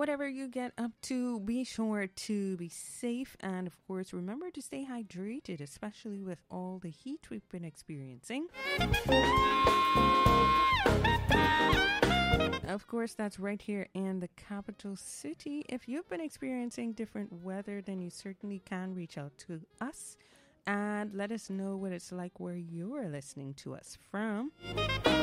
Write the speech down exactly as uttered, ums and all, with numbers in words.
whatever you get up to, be sure to be safe. And of course, remember to stay hydrated, especially with all the heat we've been experiencing. Of course, that's right here in the capital city. If you've been experiencing different weather, then you certainly can reach out to us and let us know what it's like where you're listening to us from.